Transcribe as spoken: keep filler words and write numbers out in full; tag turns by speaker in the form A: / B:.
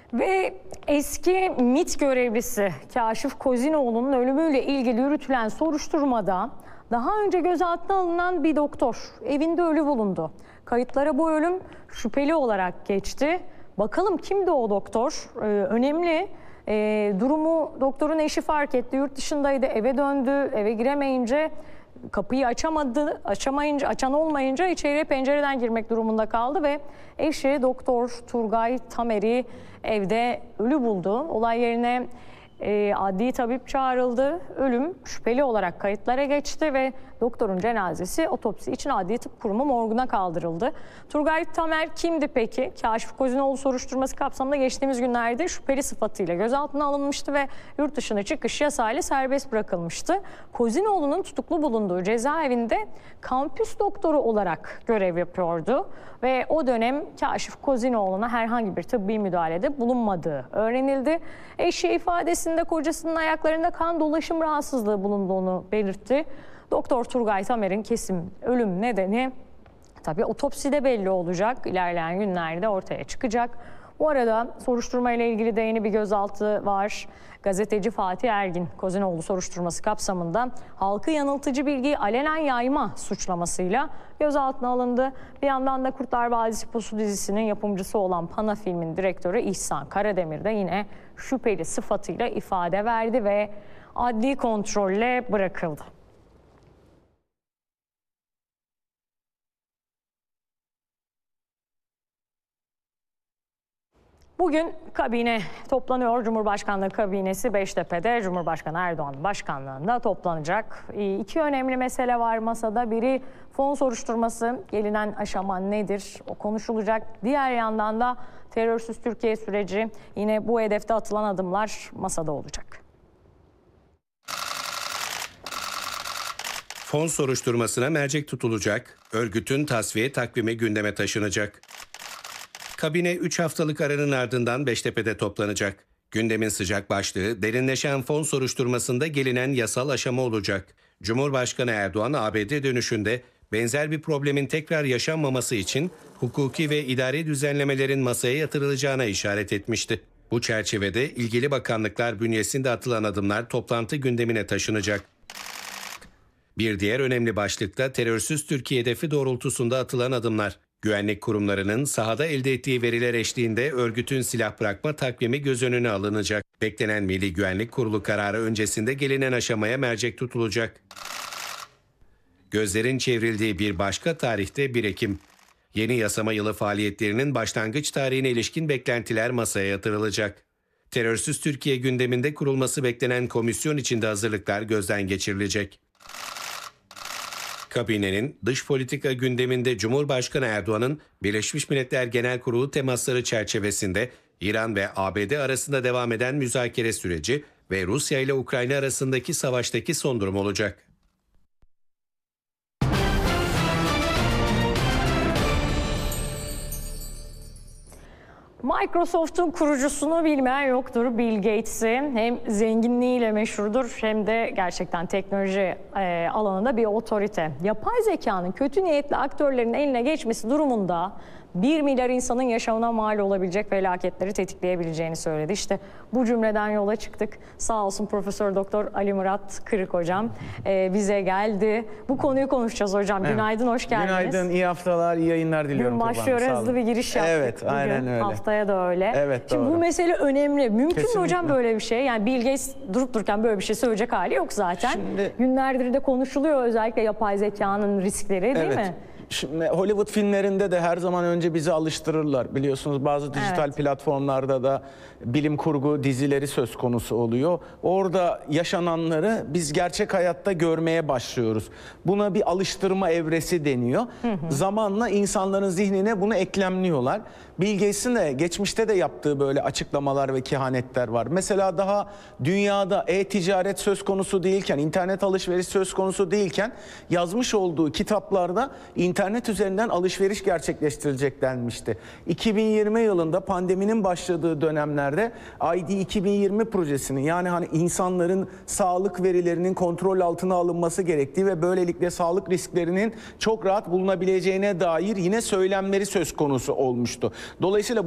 A: Ve eski MİT görevlisi Kaşif Kozinoğlu'nun ölümüyle ilgili yürütülen soruşturmada daha önce gözaltına alınan bir doktor evinde ölü bulundu. Kayıtlara bu ölüm şüpheli olarak geçti. Bakalım kimdi o doktor? Ee, önemli. Ee, durumu doktorun eşi fark etti. Yurt dışındaydı, eve döndü. Eve giremeyince kapıyı açamadı. Açamayınca, açan olmayınca içeriye pencereden girmek durumunda kaldı ve eşi Doktor Turgay Tamer'i evde ölü buldu. Olay yerine e, adli tabip çağrıldı. Ölüm şüpheli olarak kayıtlara geçti ve doktorun cenazesi otopsi için Adli Tıp Kurumu morguna kaldırıldı. Turgay Tamer kimdi peki? Kaşif Kozinoğlu soruşturması kapsamında geçtiğimiz günlerde şüpheli sıfatıyla gözaltına alınmıştı ve yurt dışına çıkış yasağıyla serbest bırakılmıştı. Kozinoğlu'nun tutuklu bulunduğu cezaevinde kampüs doktoru olarak görev yapıyordu ve o dönem Kaşif Kozinoğlu'na herhangi bir tıbbi müdahalede bulunmadığı öğrenildi. Eşi ifadesinde kocasının ayaklarında kan dolaşım rahatsızlığı bulunduğunu belirtti. Doktor Turgay Tamer'in kesin ölüm nedeni tabii otopside belli olacak. İlerleyen günlerde ortaya çıkacak. Bu arada soruşturma ile ilgili de yeni bir gözaltı var. Gazeteci Fatih Ergin, Kozinoğlu soruşturması kapsamında halkı yanıltıcı bilgiyi alenen yayma suçlamasıyla gözaltına alındı. Bir yandan da Kurtlar Vadisi Pusu dizisinin yapımcısı olan Pana Film'in direktörü İhsan Karademir de yine şüpheli sıfatıyla ifade verdi ve adli kontrolle bırakıldı. Bugün kabine toplanıyor. Cumhurbaşkanlığı kabinesi Beştepe'de Cumhurbaşkanı Erdoğan başkanlığında toplanacak. İki önemli mesele var masada. Biri fon soruşturması, gelinen aşama nedir? O konuşulacak. Diğer yandan da terörsüz Türkiye süreci, yine bu hedefte atılan adımlar masada olacak.
B: Fon soruşturmasına mercek tutulacak. Örgütün tasfiye takvimi gündeme taşınacak. Kabine üç haftalık aranın ardından Beştepe'de toplanacak. Gündemin sıcak başlığı derinleşen fon soruşturmasında gelinen yasal aşama olacak. Cumhurbaşkanı Erdoğan A B D dönüşünde benzer bir problemin tekrar yaşanmaması için hukuki ve idari düzenlemelerin masaya yatırılacağına işaret etmişti. Bu çerçevede ilgili bakanlıklar bünyesinde atılan adımlar toplantı gündemine taşınacak. Bir diğer önemli başlık da terörsüz Türkiye hedefi doğrultusunda atılan adımlar. Güvenlik kurumlarının sahada elde ettiği veriler eşliğinde örgütün silah bırakma takvimi göz önüne alınacak. Beklenen Milli Güvenlik Kurulu kararı öncesinde gelinen aşamaya mercek tutulacak. Gözlerin çevrildiği bir başka tarihte bir Ekim. Yeni yasama yılı faaliyetlerinin başlangıç tarihine ilişkin beklentiler masaya yatırılacak. Terörsüz Türkiye gündeminde kurulması beklenen komisyon içinde hazırlıklar gözden geçirilecek. Kabinenin dış politika gündeminde Cumhurbaşkanı Erdoğan'ın Birleşmiş Milletler Genel Kurulu temasları çerçevesinde İran ve A B D arasında devam eden müzakere süreci ve Rusya ile Ukrayna arasındaki savaştaki son durum olacak.
A: Microsoft'un kurucusunu bilmeyen yoktur, Bill Gates'i. Hem zenginliğiyle meşhurdur hem de gerçekten teknoloji e, alanında bir otorite. Yapay zekanın kötü niyetli aktörlerin eline geçmesi durumunda bir milyar insanın yaşamına mal olabilecek felaketleri tetikleyebileceğini söyledi. İşte bu cümleden yola çıktık. Sağ olsun Profesör Doktor Ali Murat Kırık hocam e, bize geldi. Bu konuyu konuşacağız hocam. Evet. Günaydın, hoş geldiniz.
C: Günaydın, iyi haftalar, iyi yayınlar diliyorum.
A: Gün başlıyor, hızlı bir giriş yaptık.
C: Evet,
A: bugün.
C: aynen öyle.
A: Haftaya da öyle.
C: Evet,
A: Şimdi
C: doğru.
A: bu mesele önemli. Mümkün
C: Kesinlikle.
A: mü hocam böyle bir şey? Yani Bill Gates durup dururken böyle bir şey söyleyecek hali yok zaten. Şimdi, günlerdir de konuşuluyor özellikle yapay zekanın riskleri, değil
C: evet.
A: mi?
C: Şimdi Hollywood filmlerinde de her zaman önce bizi alıştırırlar. Biliyorsunuz bazı dijital
A: Evet.
C: platformlarda da bilim kurgu dizileri söz konusu oluyor. Orada yaşananları biz gerçek hayatta görmeye başlıyoruz. Buna bir alıştırma evresi deniyor. Hı hı. Zamanla insanların zihnine bunu eklemliyorlar. Bill Gates'in de geçmişte de yaptığı böyle açıklamalar ve kehanetler var. Mesela daha dünyada e-ticaret söz konusu değilken, internet alışveriş söz konusu değilken yazmış olduğu kitaplarda internet üzerinden alışveriş gerçekleştirilecek denmişti. iki bin yirmi yılında pandeminin başladığı dönemlerde I D iki bin yirmi projesini, yani hani insanların sağlık verilerinin kontrol altına alınması gerektiği ve böylelikle sağlık risklerinin çok rahat bulunabileceğine dair yine söylemleri söz konusu olmuştu. Dolayısıyla